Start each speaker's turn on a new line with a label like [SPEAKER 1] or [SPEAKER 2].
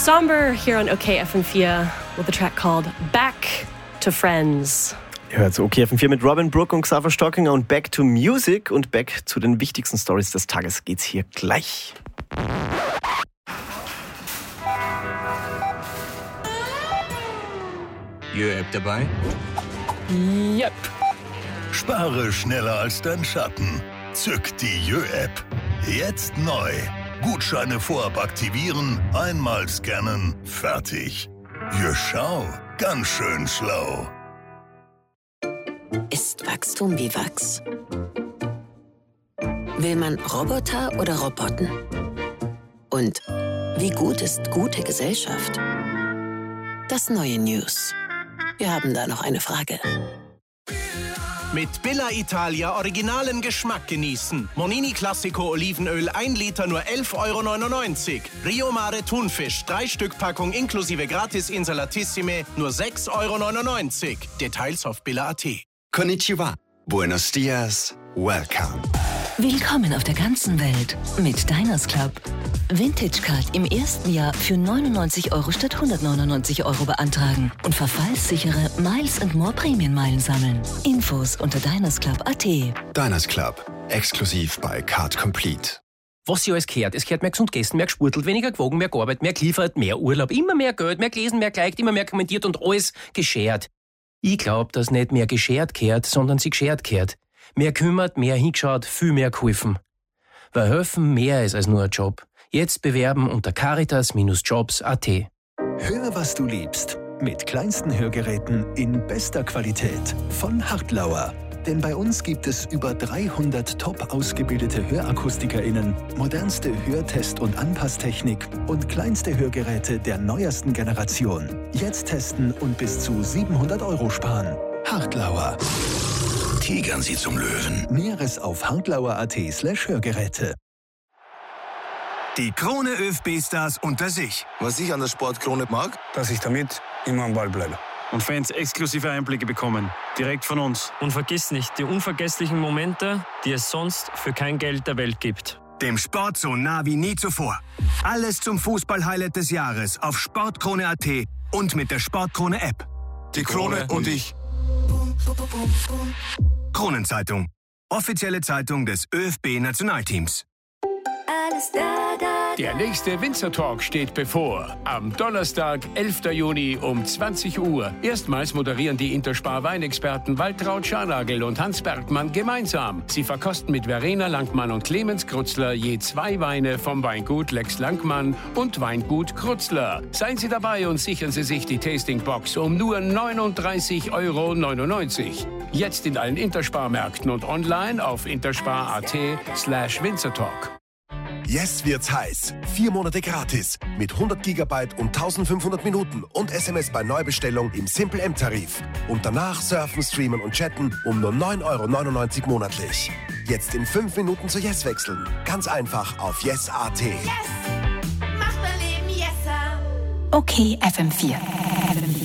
[SPEAKER 1] Somber here on OK FM4 with a track called Back to Friends.
[SPEAKER 2] Ihr hört OK FM4 mit Robin Brooke und Xaver Stockinger und Back to Music und back zu den wichtigsten Stories des Tages geht's hier gleich.
[SPEAKER 3] Jö-App dabei?
[SPEAKER 1] Yep.
[SPEAKER 4] Spare schneller als dein Schatten. Zück die Jö-App. Jetzt neu. Gutscheine vorab aktivieren, einmal scannen, fertig. Jö, schau, ganz schön schlau.
[SPEAKER 5] Ist Wachstum wie Wachs? Will man Roboter oder Roboten? Und wie gut ist gute Gesellschaft? Das neue News. Wir haben da noch eine Frage.
[SPEAKER 6] Mit Billa Italia originalen Geschmack genießen. Monini Classico Olivenöl 1 Liter nur 11,99 €. Rio Mare Thunfisch 3 Stück Packung inklusive gratis Insalatissime nur 6,99 €. Details auf billa.at.
[SPEAKER 7] Konnichiwa. Buenos dias. Welcome.
[SPEAKER 8] Willkommen auf der ganzen Welt mit Diners Club. Vintage Card im ersten Jahr für 99 € statt 199 € beantragen und verfallssichere Miles & More Prämienmeilen sammeln. Infos unter dinersclub.at.
[SPEAKER 7] Diners Club. Exklusiv bei Card Complete.
[SPEAKER 9] Was sie alles gehört. Es gehört mehr gesund gegessen, mehr gesportelt, weniger gewogen, mehr gearbeitet, mehr geliefert, mehr Urlaub, immer mehr Geld, mehr gelesen, mehr geliked, immer mehr kommentiert und alles geschert. Ich glaub, dass nicht mehr geschert gehört, sondern sie geschert gehört. Mehr kümmert, mehr hingeschaut, viel mehr geholfen. Weil helfen mehr ist als nur ein Job. Jetzt bewerben unter caritas-jobs.at.
[SPEAKER 10] Hör, was du liebst. Mit kleinsten Hörgeräten in bester Qualität von Hartlauer. Denn bei uns gibt es über 300 top ausgebildete HörakustikerInnen, modernste Hörtest- und Anpasstechnik und kleinste Hörgeräte der neuesten Generation. Jetzt testen und bis zu 700 € sparen. Hartlauer.
[SPEAKER 4] Tigern sie zum Löwen.
[SPEAKER 10] Näheres auf hartlauer.at/Hörgeräte.
[SPEAKER 11] Die Krone ÖFB-Stars unter sich.
[SPEAKER 12] Was ich an der Sportkrone mag,
[SPEAKER 13] dass ich damit immer am Ball bleibe.
[SPEAKER 14] Und Fans exklusive Einblicke bekommen, direkt von uns.
[SPEAKER 15] Und vergiss nicht, die unvergesslichen Momente, die es sonst für kein Geld der Welt gibt.
[SPEAKER 11] Dem Sport so nah wie nie zuvor. Alles zum Fußball-Highlight des Jahres auf sportkrone.at und mit der Sportkrone-App.
[SPEAKER 12] Die Krone und ich.
[SPEAKER 11] Kronenzeitung. Offizielle Zeitung des ÖFB-Nationalteams.
[SPEAKER 16] Alles da, da.
[SPEAKER 17] Der nächste Winzer Talk steht bevor. Am Donnerstag, 11. Juni um 20 Uhr. Erstmals moderieren die Interspar Weinexperten Waltraud Scharnagel und Hans Bergmann gemeinsam. Sie verkosten mit Verena Langmann und Clemens Krutzler je 2 Weine vom Weingut Lex Langmann und Weingut Krutzler. Seien Sie dabei und sichern Sie sich die Tastingbox um nur 39,99 €. Jetzt in allen Interspar-Märkten und online auf interspar.at/Winzertalk.
[SPEAKER 18] Yes wird's heiß. 4 Monate gratis mit 100 GB und 1500 Minuten und SMS bei Neubestellung im Simple M-Tarif. Und danach surfen, streamen und chatten um nur 9,99 € monatlich. Jetzt in 5 Minuten zu Yes wechseln. Ganz einfach auf yes.at.
[SPEAKER 16] Yes! Macht mein Leben yesser!
[SPEAKER 8] OK FM4.